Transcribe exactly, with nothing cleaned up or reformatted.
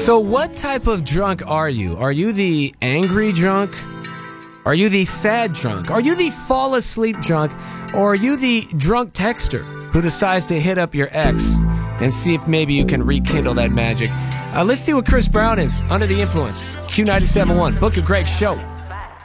So what type of drunk are you? Are you the angry drunk? Are you the sad drunk? Are you the fall asleep drunk? Or are you the drunk texter who decides to hit up your ex and see if maybe you can rekindle that magic? Uh, let's see what Chris Brown is under the influence. Q ninety-seven point one, Book of Greg Show.